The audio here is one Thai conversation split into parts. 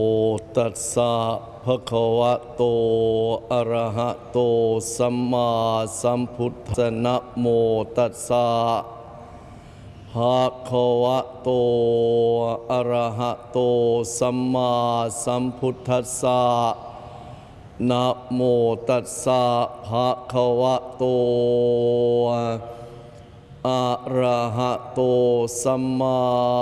โอตัสสะภะคะวะโตอะระหะโตสัมมาสัมพุทธัสสะนะโมตัสสะภะคะวะโตอะระหะโตสัมมาสัมพุทธัสสะนะโมตัสสะภะคะวะโตอะระหะโตสัมมา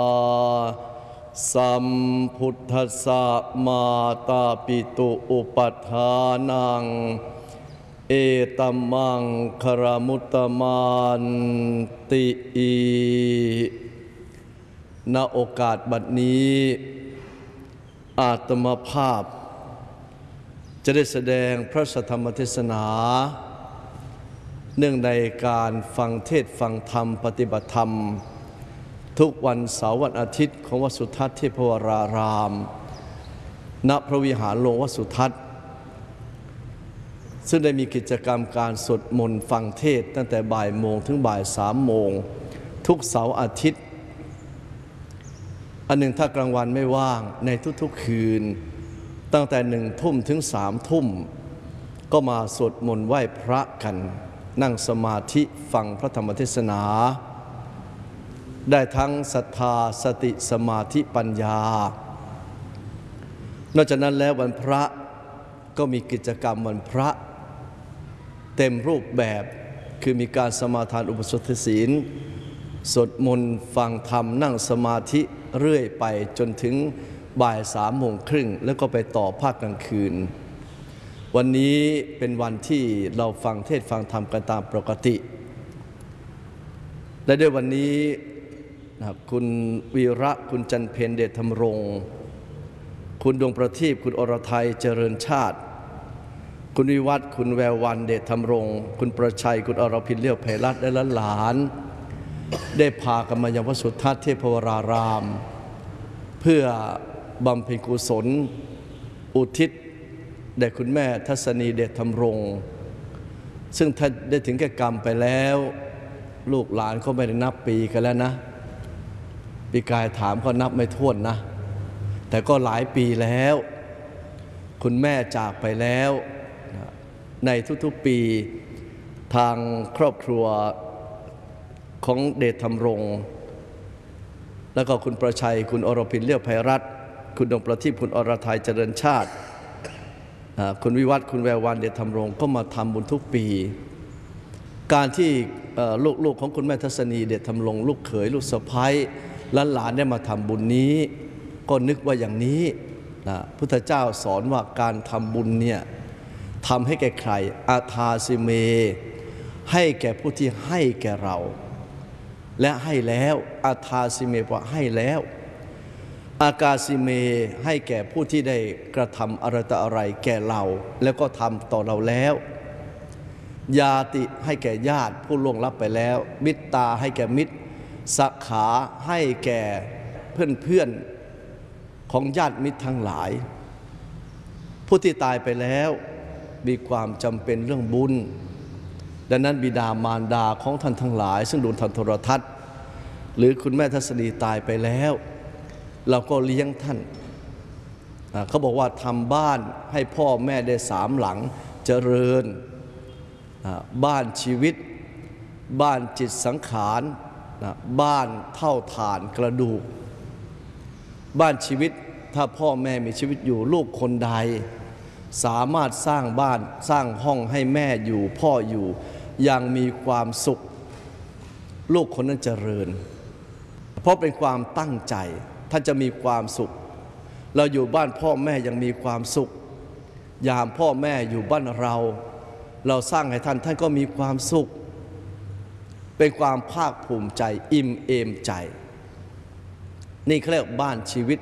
สัมพุทธัสสะมาตาปิตุอุปัฏฐานังเอตัมมังคารมุตตมันติณโอกาสบัดนี้อาตมาภาพจะได้แสดงพระธรรมเทศนาเนื่องในการฟังเทศน์ฟังธรรมปฏิบัติธรรมทุกวันเสาร์วันอาทิตย์ของวัดสุทัศน์เทพวรารามณพระวิหารหลวงวัดสุทัศน์ซึ่งได้มีกิจกรรมการสวดมนต์ฟังเทศน์ตั้งแต่บ่ายโมงถึงบ่าย3 โมงทุกเสาร์อาทิตย์อันหนึ่งถ้ากลางวันไม่ว่างในทุกๆคืนตั้งแต่1 ทุ่มถึง3 ทุ่มก็มาสวดมนต์ไหว้พระกันนั่งสมาธิฟังพระธรรมเทศนาได้ทั้งศรัทธาสติสมาธิปัญญานอกจากนั้นแล้ววันพระก็มีกิจกรรมวันพระเต็มรูปแบบคือมีการสมาทานอุปสมบทศีลสวดมนต์ฟังธรรมนั่งสมาธิเรื่อยไปจนถึงบ่าย3 โมงครึ่งแล้วก็ไปต่อภาคกลางคืนวันนี้เป็นวันที่เราฟังเทศน์ฟังธรรมกันตามปกติและด้วยวันนี้คุณวีระคุณจันเพ็ญเดชธรรมรงค์คุณดวงประทีปคุณอรทัยเจริญชาติคุณวิวัฒน์คุณแวววันเดชธรรมรงค์คุณประชัยคุณอรพินเลี้ยวไพรัตน์และหลานได้พากันมายังวัดสุทัศน์เทพวรารามเพื่อบำเพ็ญกุศลอุทิศแด่คุณแม่ทัศนีเดชธรรมรงค์ซึ่งท่านได้ถึงแก่กรรมไปแล้วลูกหลานเขาไม่ได้นับปีกันแล้วนะปีกายถามก็นับไม่ถ้วนนะแต่ก็หลายปีแล้วคุณแม่จากไปแล้วในทุกๆปีทางครอบครัวของเดชธรรมรงค์แล้วก็คุณประชัยคุณอรพินเลี้ยวไพรัตน์คุณดวงประทีปคุณอรทัยเจริญชาติคุณวิวัฒน์คุณแวววันเดชธรรมรงค์ก็มาทำบุญทุกปีการที่ลูกของคุณแม่ทัศนีเดชธรรมรงค์ลูกเขยลูกสะใภ้หลานได้มาทำบุญนี้ก็นึกว่าอย่างนี้พุทธเจ้าสอนว่าการทำบุญเนี่ยทำให้แก่ใครอาทาสิเมให้แก่ผู้ที่ให้แก่เราและให้แล้วอาทาสิเมว่าให้แล้วอากาสิเมให้แก่ผู้ที่ได้กระทำอะไรต่ออะไรแก่เราแล้วก็ทำต่อเราแล้วญาติให้แก่ญาติผู้ล่วงลับไปแล้วมิตรตาให้แก่มิตรสขาให้แก่เพื่อนของญาติมิตรทั้งหลายผู้ที่ตายไปแล้วมีความจำเป็นเรื่องบุญดังนั้นบิดามารดาของท่านทั้งหลายซึ่งดูทางโทรทัศน์หรือคุณแม่ทัศนีตายไปแล้วเราก็เลี้ยงท่านเขาบอกว่าทำบ้านให้พ่อแม่ได้3 หลังเจริญบ้านชีวิตบ้านจิตสังขารบ้านเท่าฐานกระดูกบ้านชีวิตถ้าพ่อแม่มีชีวิตอยู่ลูกคนใดสามารถสร้างบ้านสร้างห้องให้แม่อยู่พ่ออยู่อย่างมีความสุขลูกคนนั้นเจริญเพราะเป็นความตั้งใจท่านจะมีความสุขเราอยู่บ้านพ่อแม่ยังมีความสุขยามพ่อแม่อยู่บ้านเราสร้างให้ท่านก็มีความสุขเป็นความภาคภูมิใจอิ่มเอมใจนี่เขาเรียกบ้านชีวิต